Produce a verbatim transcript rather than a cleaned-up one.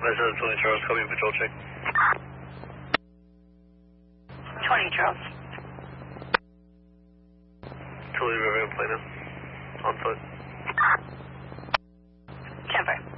Resident twenty Charles, copy patrol check. twenty Charles. Totally River and Plano. On foot. Denver.